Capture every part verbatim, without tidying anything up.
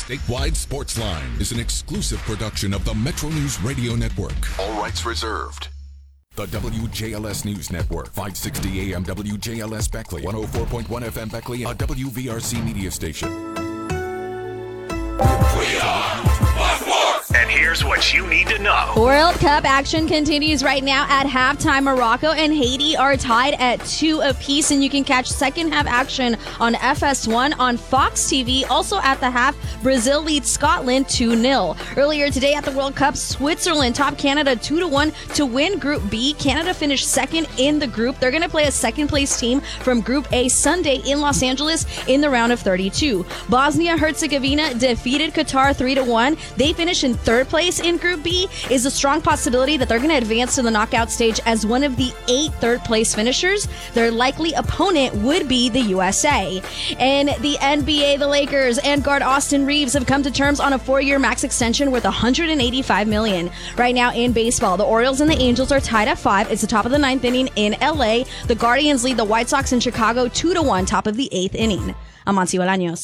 Statewide Sportsline is an exclusive production of the Metro News Radio Network. All rights reserved. The W J L S News Network, five sixty A M W J L S Beckley, one oh four point one F M Beckley, a W V R C media station. We are Fox Sports! And here's what you need to know. World Cup action continues right now at halftime. Morocco and Haiti are tied at two apiece, and you can catch second half action on F S one on Fox T V. Also at the half, Brazil leads Scotland two nil. Earlier today at the World Cup, Switzerland topped Canada two to one to win Group B. Canada finished second in the group. They're going to play a second place team from Group A Sunday in Los Angeles in the round of thirty-two. Bosnia-Herzegovina defeated Qatar three to one. They finished in third place in Group B. Is a strong possibility that they're going to advance to the knockout stage as one of the eight third place finishers. Their likely opponent would be the U S A. In the N B A, the Lakers and guard Austin Reeves have come to terms on a four-year max extension worth one hundred eighty-five million dollars. Right now in baseball, the Orioles and the Angels are tied at five. It's the top of the ninth inning in L A. The Guardians lead the White Sox in Chicago two to one, top of the eighth inning. I'm Monty Bolaños.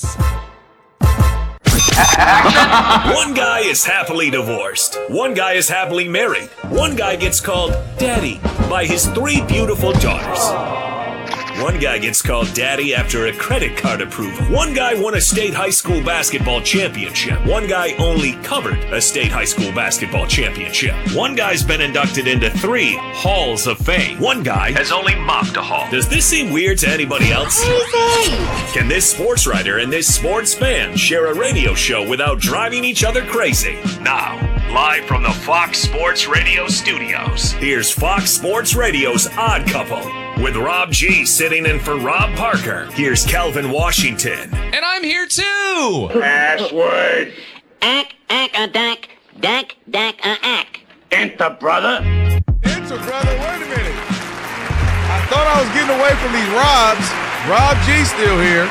One guy is happily divorced. One guy is happily married. One guy gets called daddy by his three beautiful daughters. One guy gets called daddy after a credit card approval. One guy won a state high school basketball championship. One guy only covered a state high school basketball championship. One guy's been inducted into three halls of fame. One guy has only mopped a hall. Does this seem weird to anybody else? Can this sports writer and this sports fan share a radio show without driving each other crazy? Now, live from the Fox Sports Radio studios, here's Fox Sports Radio's Odd Couple. With Rob G sitting in for Rob Parker, here's Calvin Washington. And I'm here too! Password. Ack, ack, a dack, dack, dack, a ack. Enter, brother. Enter, brother. Wait a minute. I thought I was getting away from these Robs. Rob G still here.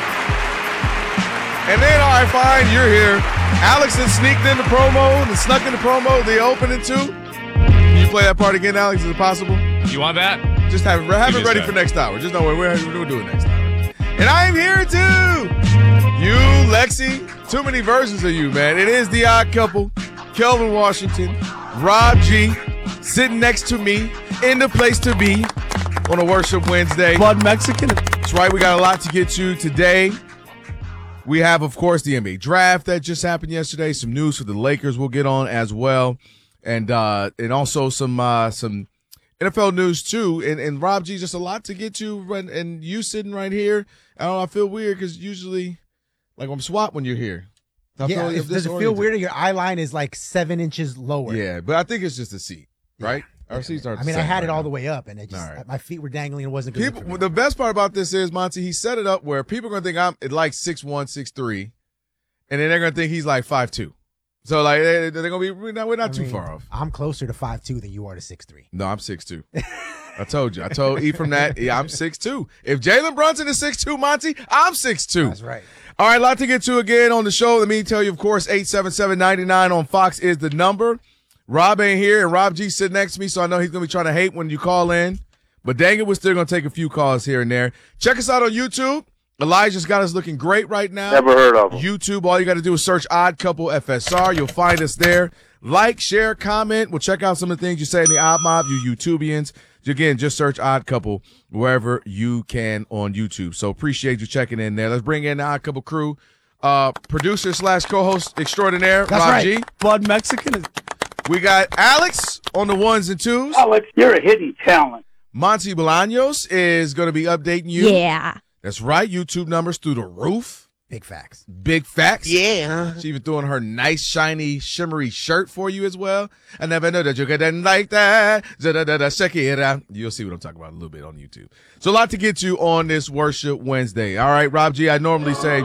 And then, all right, fine, you're here. Alex has sneaked in the promo and snuck in the promo, the opening too. Can you play that part again, Alex? Is it possible? You want that? Just have it, have it ready for next hour. Just know we're, we're doing next hour. And I am here too. You, Lexi, too many versions of you, man. It is the Odd Couple. Kelvin Washington, Rob G, sitting next to me in the place to be on a Worship Wednesday. Blood Mexican. That's right. We got a lot to get to today. We have, of course, the N B A draft that just happened yesterday. Some news for the Lakers we'll get on as well, and uh, and also some uh, some. N F L news too, and, and Rob G, just a lot to get to, and, and you sitting right here. I don't know, I feel weird because usually, like I'm swapped when you're here. I yeah, feel it, does it feel weird? Your eye line is like seven inches lower. Yeah, but I think it's just the seat, right? Yeah. Our seats aren't. I mean, I had right it all now. the way up, and it just right. my feet were dangling and it wasn't good. People, for me. The best part about this is Monty. He set it up where people are gonna think I'm like six one, six three, and then they're gonna think he's like five two. So, like, they're going to be, we're not, we're not I too mean, far off. I'm closer to five two than you are to six three. No, I'm six two. I told you. I told E from that. Yeah, I'm six two. If Jalen Brunson is six two, Monty, I'm six two. That's right. All right, a lot to get to again on the show. Let me tell you, of course, eight seven seven, nine nine on Fox is the number. Rob ain't here, and Rob G sitting next to me, so I know he's going to be trying to hate when you call in. But dang it, we're still going to take a few calls here and there. Check us out on YouTube. Elijah's got us looking great right now. Never heard of him. YouTube, all you got to do is search Odd Couple F S R. You'll find us there. Like, share, comment. We'll check out some of the things you say in the Odd Mob, you YouTubians. Again, just search Odd Couple wherever you can on YouTube. So appreciate you checking in there. Let's bring in the Odd Couple crew. Uh, producer slash co-host extraordinaire, That's Rob right. G. Blood Mexican. We got Alex on the ones and twos. Alex, you're a hidden talent. Monty Bolaños is going to be updating you. Yeah. That's right. YouTube numbers through the roof. Big facts. Big facts. Yeah. She even throwing her nice, shiny, shimmery shirt for you as well. I never know that you didn't like that. Check it out. You'll see what I'm talking about a little bit on YouTube. So a lot to get to on this Worship Wednesday. All right, Rob G, I normally say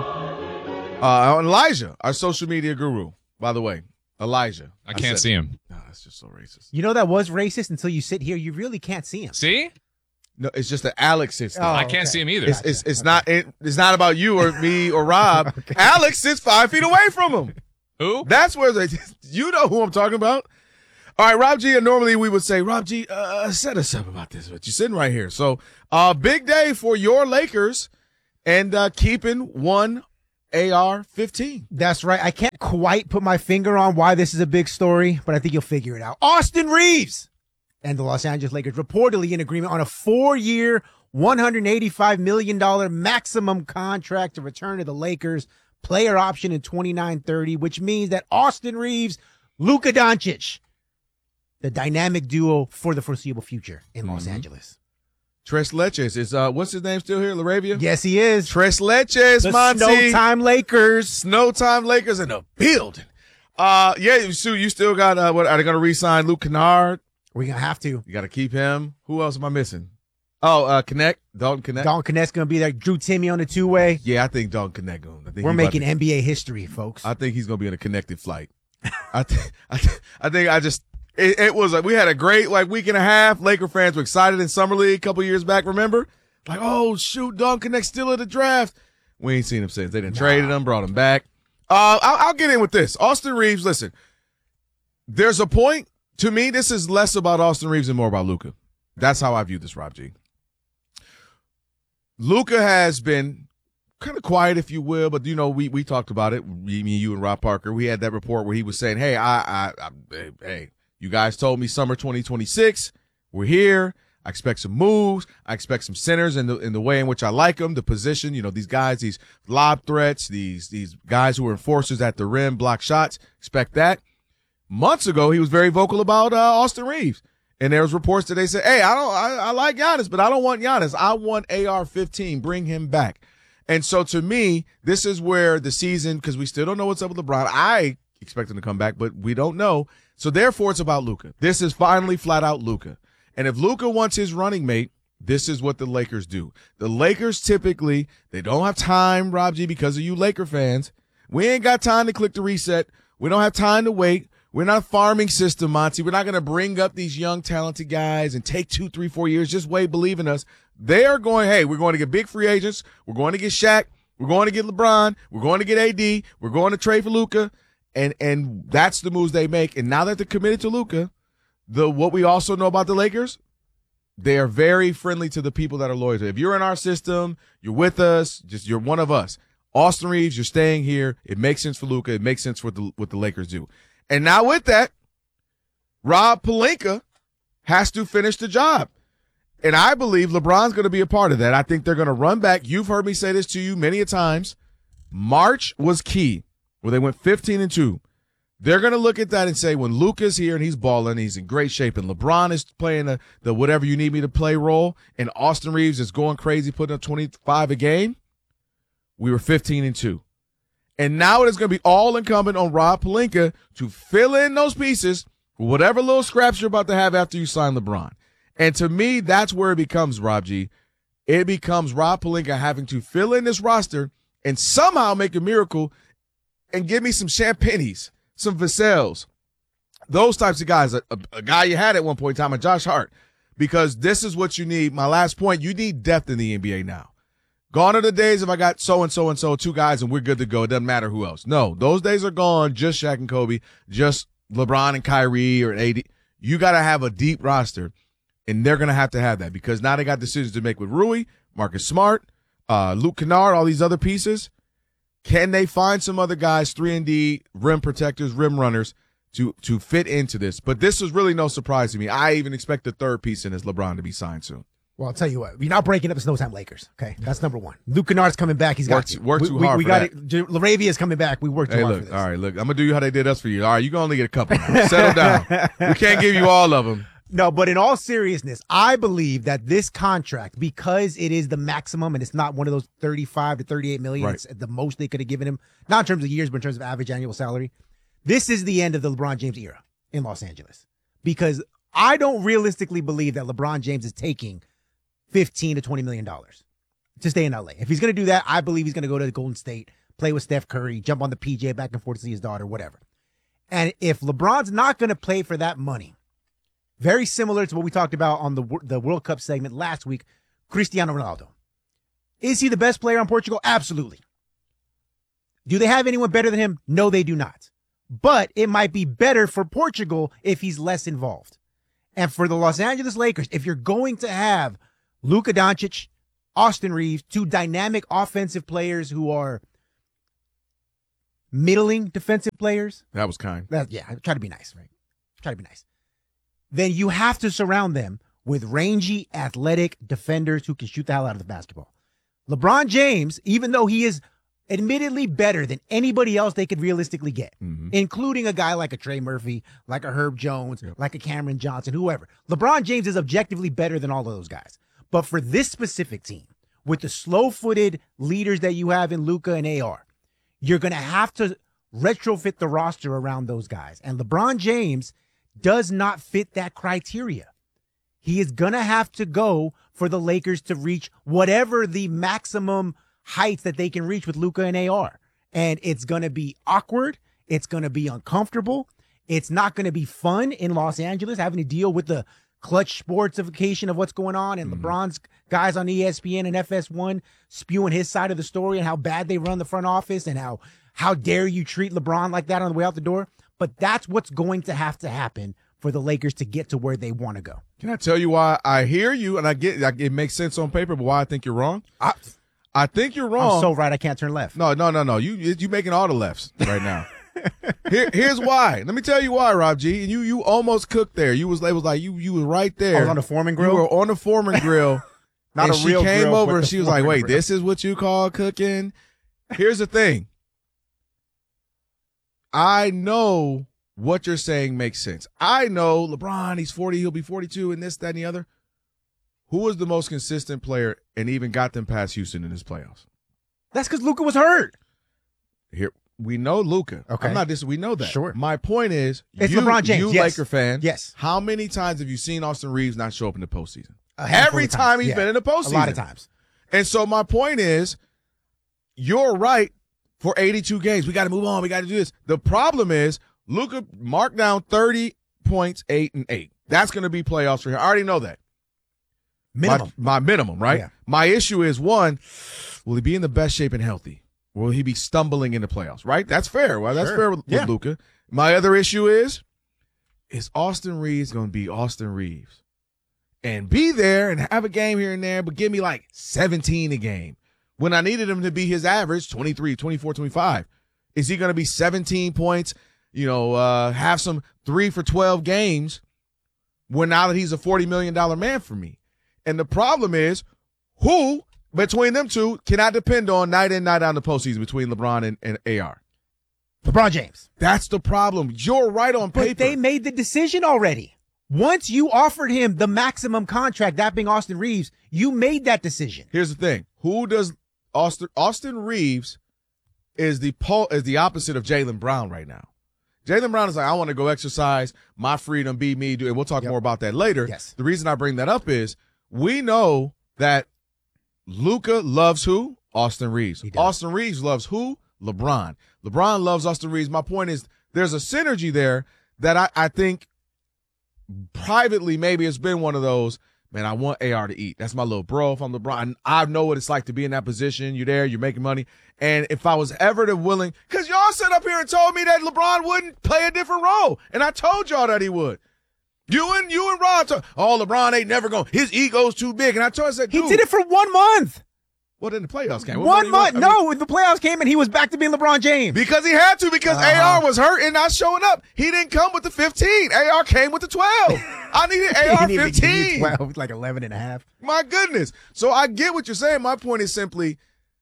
uh, Elijah, our social media guru, by the way. Elijah. I can't I see him. No, oh, that's just so racist. You know that was racist until you sit here. You really can't see him. See? No, it's just that Alex sits there. Oh, I can't okay. see him either. It's, it's, it's, okay. not, it, it's not about you or me or Rob. Okay. Alex sits five feet away from him. Who? That's where they, you know who I'm talking about. All right, Rob G, and normally we would say, Rob G, uh, set us up about this, but you're sitting right here. So, uh, big day for your Lakers and uh, keeping one A R fifteen. That's right. I can't quite put my finger on why this is a big story, but I think you'll figure it out. Austin Reeves and the Los Angeles Lakers reportedly in agreement on a four-year, one hundred eighty-five million dollars maximum contract to return to the Lakers. Player option in twenty-nine thirty, which means that Austin Reeves, Luka Doncic, the dynamic duo for the foreseeable future in Los Mm-hmm. Angeles. Tres Leches is, uh, what's his name still here, Laravia? Yes, he is. Tres Leches, The Monty. Snowtime Lakers. Snowtime Lakers in the building. Uh, yeah, Sue, you still got, uh, what, are they going to re-sign Luke Kennard? We're going to have to. You got to keep him. Who else am I missing? Oh, uh, Connect, Dalton Connect. Dalton Connect's going to be there. Drew Timmy on the two-way. Yeah, I think Dalton Connect going. I think We're he about making to- N B A history, folks. I think he's going to be in a connected flight. I, th- I, th- I think I just, it, it was like, we had a great like week and a half. Laker fans were excited in Summer League a couple years back, remember? Like, oh, shoot, Dalton Connect still in the draft. We ain't seen him since. They didn't Nah. traded him, brought him back. Uh, I'll, I'll get in with this. Austin Reeves, listen, there's a point. To me, this is less about Austin Reeves and more about Luka. That's how I view this, Rob G. Luka has been kind of quiet, if you will, but you know, we we talked about it. Me, me, you, and Rob Parker. We had that report where he was saying, "Hey, I, I, I hey, hey, you guys told me summer twenty twenty-six. We're here. I expect some moves. I expect some centers in the in the way in which I like them. The position, you know, these guys, these lob threats, these these guys who are enforcers at the rim, block shots. Expect that." Months ago, he was very vocal about uh, Austin Reeves. And there was reports that they said, hey, I don't, I, I like Giannis, but I don't want Giannis. I want A R fifteen. Bring him back. And so to me, this is where the season, because we still don't know what's up with LeBron. I expect him to come back, but we don't know. So therefore, it's about Luka. This is finally flat out Luka. And if Luka wants his running mate, this is what the Lakers do. The Lakers typically, they don't have time, Rob G, because of you Laker fans. We ain't got time to click the reset. We don't have time to wait. We're not a farming system, Monty. We're not going to bring up these young, talented guys and take two, three, four years. Just wait, believe in us. They are going, hey, we're going to get big free agents. We're going to get Shaq. We're going to get LeBron. We're going to get A D. We're going to trade for Luka. And and that's the moves they make. And now that they're committed to Luka, the what we also know about the Lakers, they are very friendly to the people that are loyal to. If you're in our system, you're with us, just you're one of us. Austin Reeves, you're staying here. It makes sense for Luka. It makes sense for the, what the Lakers do. And now with that, Rob Pelinka has to finish the job. And I believe LeBron's going to be a part of that. I think they're going to run back. You've heard me say this to you many a times. March was key, where they went fifteen and two. They're going to look at that and say, when Luka's here and he's balling, he's in great shape, and LeBron is playing the, the whatever you need me to play role, and Austin Reeves is going crazy, putting up twenty-five a game, we were fifteen and two. And now it is going to be all incumbent on Rob Pelinka to fill in those pieces for whatever little scraps you're about to have after you sign LeBron. And to me, that's where it becomes, Rob G. It becomes Rob Pelinka having to fill in this roster and somehow make a miracle and give me some Champagnes, some Vassell's, those types of guys. A, a, a guy you had at one point in time, a Josh Hart, because this is what you need. My last point, you need depth in the N B A now. Gone are the days if I got so-and-so and so, two guys, and we're good to go. It doesn't matter who else. No, those days are gone. Just Shaq and Kobe, just LeBron and Kyrie or A D. You got to have a deep roster, and they're going to have to have that because now they got decisions to make with Rui, Marcus Smart, uh, Luke Kennard, all these other pieces. Can they find some other guys, three and D, rim protectors, rim runners, to to fit into this? But this was really no surprise to me. I even expect the third piece in is LeBron to be signed soon. Well, I'll tell you what. You're not breaking up the Snowtime Lakers. Okay, that's number one. Luke Kennard's coming back. He's got Work- to. work we, too we, hard We for got that. it. J- Laravia's coming back. We worked too Hey, hard look, for this. all right, look, I'm going to do you how they did us for you. All right, you can only get a couple. Settle down. We can't give you all of them. No, but in all seriousness, I believe that this contract, because it is the maximum and it's not one of those thirty-five to thirty-eight million, Right. it's the most they could have given him, not in terms of years, but in terms of average annual salary. This is the end of the LeBron James era in Los Angeles because I don't realistically believe that LeBron James is taking fifteen to twenty million dollars to stay in L A. If he's going to do that, I believe he's going to go to the Golden State, play with Steph Curry, jump on the P J back and forth to see his daughter, whatever. And if LeBron's not going to play for that money, very similar to what we talked about on the the World Cup segment last week, Cristiano Ronaldo. Is he the best player on Portugal? Absolutely. Do they have anyone better than him? No, they do not. But it might be better for Portugal if he's less involved. And for the Los Angeles Lakers, if you're going to have Luka Doncic, Austin Reeves, two dynamic offensive players who are middling defensive players. That was kind. That, yeah, try to be nice, right? Try to be nice. Then you have to surround them with rangy, athletic defenders who can shoot the hell out of the basketball. LeBron James, even though he is admittedly better than anybody else they could realistically get, mm-hmm. including a guy like a Trey Murphy, like a Herb Jones, yep. like a Cameron Johnson, whoever. LeBron James is objectively better than all of those guys. But for this specific team, with the slow-footed leaders that you have in Luka and A R, you're going to have to retrofit the roster around those guys. And LeBron James does not fit that criteria. He is going to have to go for the Lakers to reach whatever the maximum heights that they can reach with Luka and A R. And it's going to be awkward. It's going to be uncomfortable. It's not going to be fun in Los Angeles having to deal with the clutch sportsification of what's going on and mm-hmm. LeBron's guys on E S P N and F S one spewing his side of the story and how bad they run the front office and how how dare you treat LeBron like that on the way out the door. But that's what's going to have to happen for the Lakers to get to where they want to go. Can I tell you why I hear you and I get it makes sense on paper, but why I think you're wrong? I, I think you're wrong. I'm so right I can't turn left. No, no, no, no. You you making all the lefts right now. Here, here's why. Let me tell you why, Rob G. And you you almost cooked there. You was it was like you you was right there. I was on the Foreman grill. You were on the Foreman grill. Not and a she real came grill, over and she was like, "Wait, grill. this is what you call cooking?" Here's the thing. I know what you're saying makes sense. I know LeBron, he's forty, he'll be forty-two, and this, that, and the other. Who was the most consistent player and even got them past Houston in his playoffs? That's because Luka was hurt. Here we know Luka. Okay, I'm not this. We know that. Sure. My point is, it's you, LeBron James. You yes. Laker fan. Yes. How many times have you seen Austin Reeves not show up in the postseason? Every time he's yeah. been in the postseason. A lot of times. And so my point is, you're right. For eighty-two games, we got to move on. We got to do this. The problem is, Luka marked down thirty points, eight and eight. That's going to be playoffs for him. I already know that. Minimum. My, my minimum, right? Yeah. My issue is, one, will he be in the best shape and healthy? Will he be stumbling in the playoffs, right? That's fair. Well, that's sure. fair with, yeah. with Luka. My other issue is, is Austin Reeves going to be Austin Reeves? And be there and have a game here and there, but give me like seventeen a game. When I needed him to be his average, twenty-three, twenty-four, twenty-five. Is he going to be seventeen points, you know, uh, have some three for twelve games when now that he's a forty million dollars man for me? And the problem is, who between them two can I depend on night in, night out in the postseason between LeBron and, and A R? LeBron James. That's the problem. You're right on paper. But they made the decision already. Once you offered him the maximum contract, that being Austin Reeves, you made that decision. Here's the thing. Who does Austin Austin Reeves is the po- is the opposite of Jaylen Brown right now. Jaylen Brown is like, I want to go exercise, my freedom, be me, do, and we'll talk yep. more about that later. Yes. The reason I bring that up is we know that Luka loves who? Austin Reeves. Austin Reeves loves who? LeBron. LeBron loves Austin Reeves. My point is there's a synergy there that I, I think privately maybe it's been one of those, man, I want A R to eat. That's my little bro. If I'm LeBron, I know what it's like to be in that position. You're there, you're making money. And if I was ever to willing, because y'all sat up here and told me that LeBron wouldn't play a different role. And I told y'all that he would. You and you and Rob told, oh, LeBron ain't never going, his ego's too big. And I told I said, he did it for one month. Well, then the playoffs came. One month. I mean, no, when the playoffs came and he was back to being LeBron James. Because he had to, because uh-huh. A R was hurt and not showing up. He didn't come with the fifteen. A R came with the twelve. I needed A R fifteen. twelve, like eleven and a half. My goodness. So I get what you're saying. My point is simply,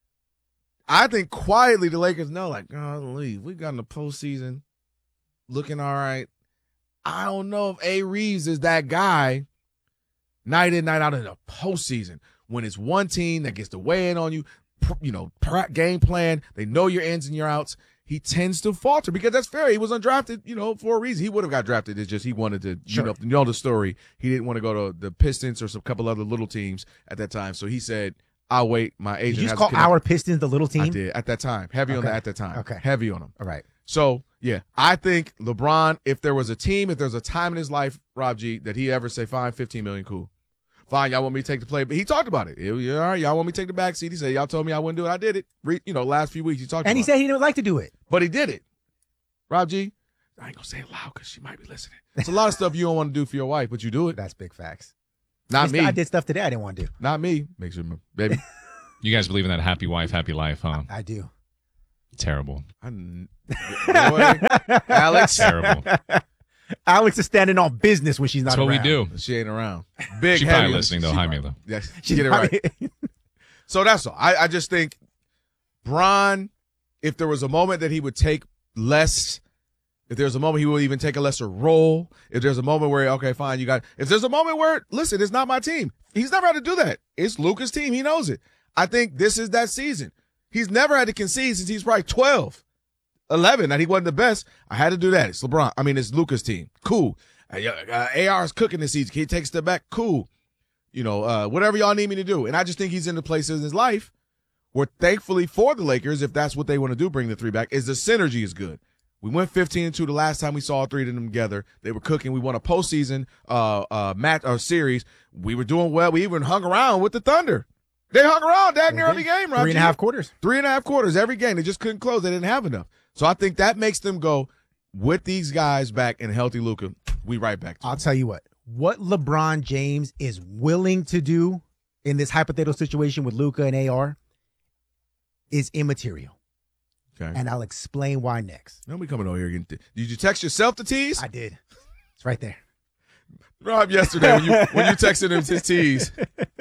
I think quietly the Lakers know, like, golly, we got in the postseason looking all right. I don't know if A. Reeves is that guy night in, night out in the postseason. When it's one team that gets to weigh in on you, you know, game plan, they know your ins and your outs, he tends to falter because that's fair. He was undrafted, you know, for a reason. He would have got drafted. It's just he wanted to, sure. you know, you know the story. He didn't want to go to the Pistons or some couple other little teams at that time. So he said, I'll wait. My agent Did you has just call our Pistons the little team? I did at that time. Heavy okay. on that at that time. Okay. Heavy on him. All right. So, yeah, I think LeBron, if there was a team, if there's a time in his life, Rob G, that he ever say, fine, fifteen million, cool. Fine, y'all want me to take the play. But he talked about it. It was, all right, y'all want me to take the back seat. He said, y'all told me I wouldn't do it. I did it. Re, you know, last few weeks he talked and about it. And he said he didn't like to do it. But he did it. Rob G, I ain't going to say it loud because she might be listening. It's a lot of stuff you don't want to do for your wife, but you do it. That's big facts. Not me. I did stuff today I didn't want to do. Not me. Make sure, baby. You guys believe in that happy wife, happy life, huh? I, I do. Terrible. I, boy, Alex. Terrible. Alex is standing on business when she's not That's what around. we do. She ain't around. Big. She's heavy. probably listening, though. She Hi, probably- Mila. Yes, She's get it right. probably- So that's all. I, I just think Bron, if there was a moment that he would take less, if there's a moment he will even take a lesser role, if there's a moment where, okay, fine, you got, if there's a moment where, listen, it's not my team. He's never had to do that. It's Luka's team. He knows it. I think this is that season. He's never had to concede since he's probably twelve, eleven, that he wasn't the best. I had to do that. It's LeBron. I mean, it's Luka's team. Cool. Uh, uh, A R is cooking this season. Can he take a step back? Cool. You know, uh, whatever y'all need me to do. And I just think he's in the place in his life where, thankfully for the Lakers, if that's what they want to do, bring the three back, is the synergy is good. We went fifteen and two the last time we saw all three of them together. They were cooking. We won a postseason uh, uh, match or series. We were doing well. We even hung around with the Thunder. They hung around that near every game, right? Three and a half quarters. Three and a half quarters every game. They just couldn't close. They didn't have enough. So I think that makes them go, with these guys back and healthy Luka, we right back to I'll it. tell you what. What LeBron James is willing to do in this hypothetical situation with Luka and A R is immaterial. Okay. And I'll explain why next. Don't be coming over here again. Did you text yourself to tease? I did. It's right there. Rob, yesterday when you when you texted him his tease.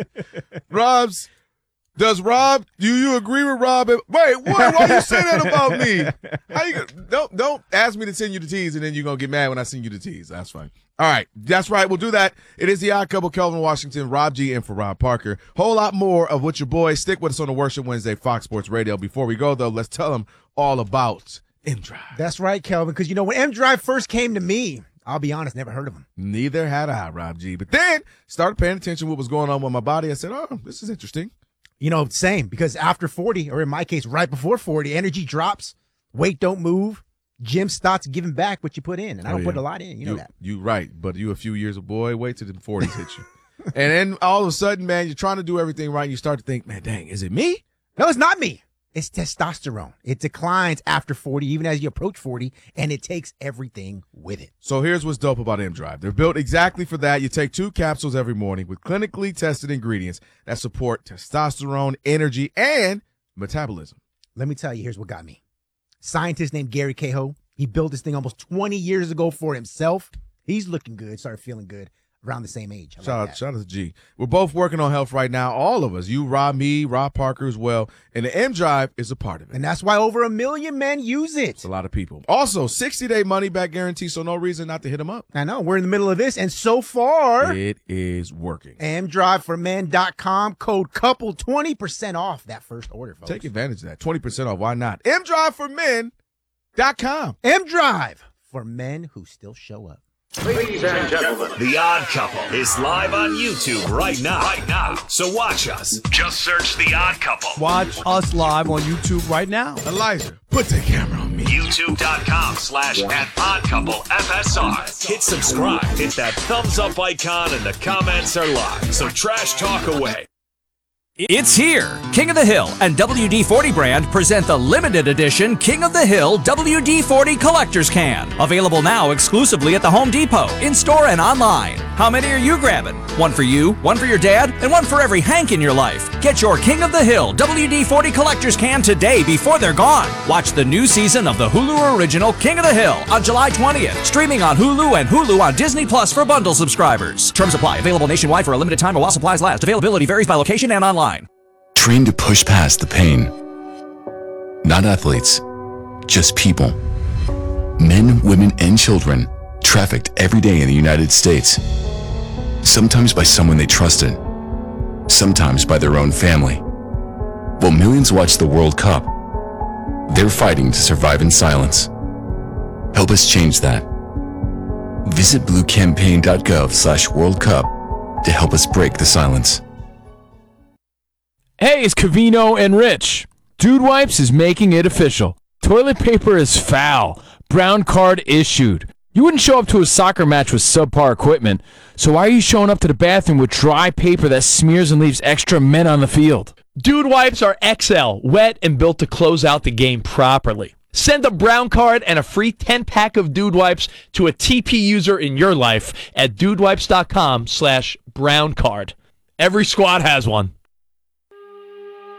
Rob's does Rob do you agree with Rob? Wait, wait, why you say that about me? How you don't don't ask me to send you the tease and then you're gonna get mad when I send you the tease. That's fine. All right, that's right. We'll do that. It is the Odd Couple, Kelvin Washington, Rob G, and for Rob Parker. Whole lot more of what your boys stick with us on the Worship Wednesday Fox Sports Radio. Before we go though, let's tell them all about M Drive. That's right, Kelvin, because you know when M Drive first came to me, I'll be honest, never heard of him. Neither had I, Rob G. But then started paying attention to what was going on with my body. I said, oh, this is interesting. You know, same, because after forty, or in my case, right before forty, energy drops, weight don't move, gym starts giving back what you put in, and I Oh, don't yeah. put a lot in. You know you, that. You right, but you a few years of boy, wait till the forties hit you. And then all of a sudden, man, you're trying to do everything right, and you start to think, man, dang, is it me? No, it's not me. It's testosterone. It declines after forty, even as you approach forty, and it takes everything with it. So here's what's dope about M Drive. They're built exactly for that. You take two capsules every morning with clinically tested ingredients that support testosterone, energy, and metabolism. Let me tell you, here's what got me. Scientist named Gary Cahill. He built this thing almost twenty years ago for himself. He's looking good, started feeling good around the same age. I Shout like out, that. shout out to G. We're both working on health right now. All of us. You, Rob, me, Rob Parker as well. And the M Drive is a part of it. And that's why over a million men use it. It's a lot of people. Also, sixty-day money-back guarantee, so no reason not to hit them up. I know. We're in the middle of this, and so far, It is working. m drive for men dot com, code couple, twenty percent off that first order, folks. Take advantage of that. twenty percent off. Why not? M Drive for Men dot com. M-Drive for men who still show up. Ladies and gentlemen, The Odd Couple is live on YouTube right now. Right now. So watch us. Just search The Odd Couple. Watch us live on YouTube right now. Elijah, put the camera on me. YouTube.com slash at Odd Couple F S R. Hit subscribe. Hit that thumbs up icon and the comments are live. So trash talk away. It's here! King of the Hill and W D forty brand present the limited edition King of the Hill W D forty Collector's Can. Available now exclusively at the Home Depot, in-store and online. How many are you grabbing? One for you, one for your dad, and one for every Hank in your life. Get your King of the Hill W D forty Collector's Can today before they're gone. Watch the new season of the Hulu original King of the Hill on July twentieth. Streaming on Hulu and Hulu on Disney Plus for bundle subscribers. Terms apply. Available nationwide for a limited time or while supplies last. Availability varies by location and online. Train to push past the pain. Not athletes, just people. Men, women, and children trafficked every day in the United States. Sometimes by someone they trusted, sometimes by their own family. While millions watch the World Cup, they're fighting to survive in silence. Help us change that. Visit bluecampaign.gov slash World Cup to help us break the silence. Hey, it's Cavino and Rich. Dude Wipes is making it official. Toilet paper is foul. Brown card issued. You wouldn't show up to a soccer match with subpar equipment, so why are you showing up to the bathroom with dry paper that smears and leaves extra men on the field? Dude Wipes are X L, wet and built to close out the game properly. Send a brown card and a free ten-pack of Dude Wipes to a T P user in your life at dudewipes.com slash brown card. Every squad has one.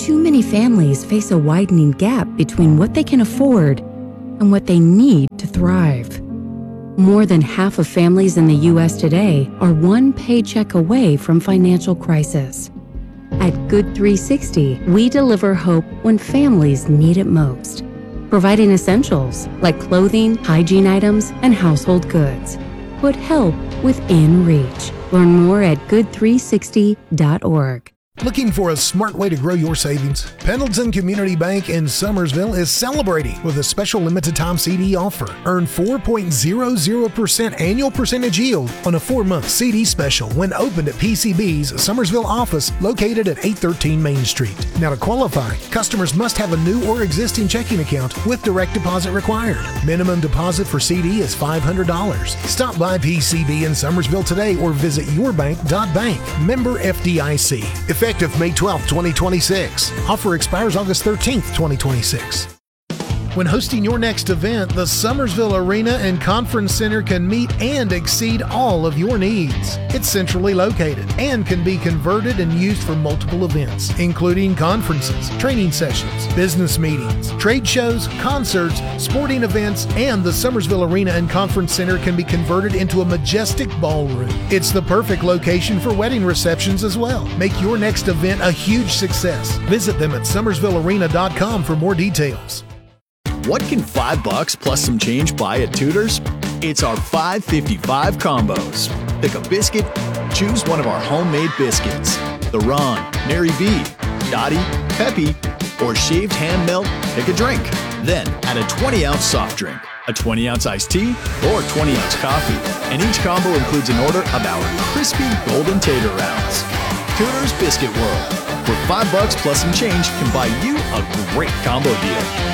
too many families face a widening gap between what they can afford and what they need to thrive. More than half of families in the U S today are one paycheck away from financial crisis. At Good three sixty, we deliver hope when families need it most, providing essentials like clothing, hygiene items, and household goods. Put help within reach. Learn more at good three sixty dot org. Looking for a smart way to grow your savings? Pendleton Community Bank in Summersville is celebrating with a special limited time C D offer. Earn four point zero zero percent annual percentage yield on a four-month C D special when opened at P C B's Summersville office located at eight thirteen Main Street. Now to qualify, customers must have a new or existing checking account with direct deposit required. Minimum deposit for C D is five hundred dollars. Stop by P C B in Summersville today or visit yourbank dot bank. Member F D I C. Effective May twelfth, twenty twenty-six. Offer expires August thirteenth, twenty twenty-six. When hosting your next event, the Summersville Arena and Conference Center can meet and exceed all of your needs. It's centrally located and can be converted and used for multiple events, including conferences, training sessions, business meetings, trade shows, concerts, sporting events, and the Summersville Arena and Conference Center can be converted into a majestic ballroom. It's the perfect location for wedding receptions as well. Make your next event a huge success. Visit them at summersville arena dot com for more details. What can five bucks plus some change buy at Tudor's? It's our five fifty-five combos. Pick a biscuit, choose one of our homemade biscuits. The Ron, Mary B, Dottie, Peppy, or shaved ham melt, pick a drink. Then add a twenty ounce soft drink, a twenty ounce iced tea, or twenty ounce coffee. And each combo includes an order of our crispy golden tater rounds. Tudor's Biscuit World, where five bucks plus some change can buy you a great combo deal.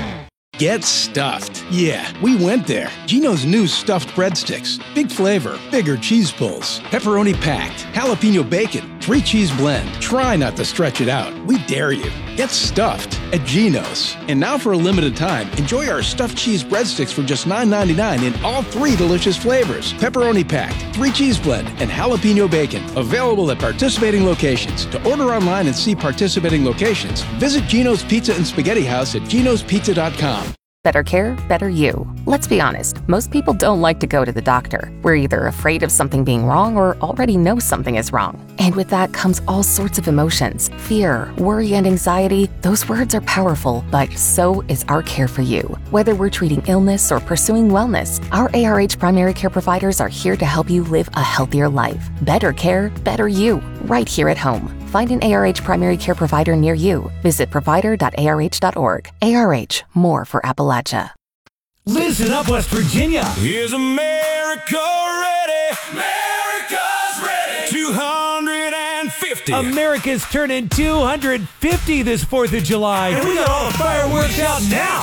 Get stuffed. Yeah, we went there. Gino's new stuffed breadsticks. Big flavor, bigger cheese pulls, pepperoni packed, jalapeno bacon, three cheese blend. Try not to stretch it out. We dare you. Get stuffed at Gino's. And now for a limited time, enjoy our stuffed cheese breadsticks for just nine ninety-nine in all three delicious flavors. Pepperoni packed, three cheese blend, and jalapeno bacon. Available at participating locations. To order online and see participating locations, visit Gino's Pizza and Spaghetti House at ginos pizza dot com. Better care, better you. Let's be honest, most people don't like to go to the doctor. We're either afraid of something being wrong or already know something is wrong. And with that comes all sorts of emotions. Fear, worry, and anxiety. Those words are powerful, but so is our care for you. Whether we're treating illness or pursuing wellness, our A R H primary care providers are here to help you live a healthier life. Better care, better you. Right here at home. Find an A R H primary care provider near you. Visit provider dot A R H dot org. A R H, more for Appalachia. Listen up, West Virginia. Is America ready? America's ready. two hundred fifty. America's turning two hundred fifty this fourth of July. And we got all the fireworks out now.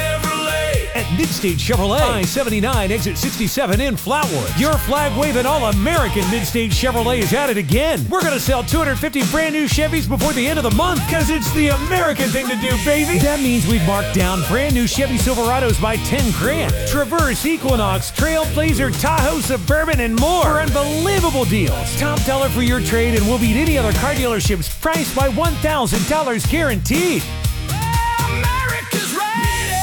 At Midstate Chevrolet, I seventy-nine, exit sixty-seven in Flatwood. Your flag-waving all-American Midstate Chevrolet is at it again. We're going to sell two hundred fifty brand new Chevys before the end of the month because it's the American thing to do, baby. That means we've marked down brand new Chevy Silverados by ten grand. Traverse, Equinox, Trailblazer, Tahoe, Suburban, and more for unbelievable deals. Top dollar for your trade and we'll beat any other car dealerships priced by one thousand dollars guaranteed. America's ready.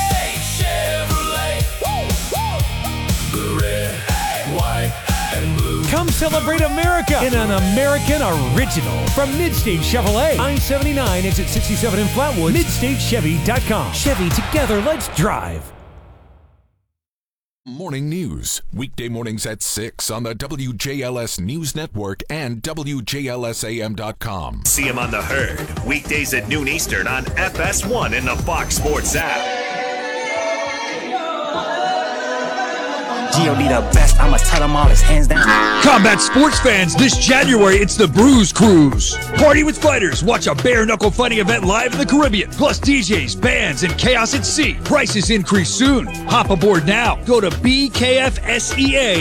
Come celebrate America in an American original from Midstate Chevrolet. I seventy-nine, exit sixty-seven in Flatwood. midstate chevy dot com. Chevy, together, let's drive. Morning news. Weekday mornings at six on the W J L S News Network and W J L S A M dot com. See him on the Herd. Weekdays at noon Eastern on F S one and the Fox Sports app. G O D the best, I'ma tell them all his hands down. Combat sports fans, this January it's the Bruise Cruise. Party with fighters, watch a bare knuckle fighting event live in the Caribbean, plus D Js, bands, and chaos at sea. Prices increase soon. Hop aboard now. Go to B K F S E A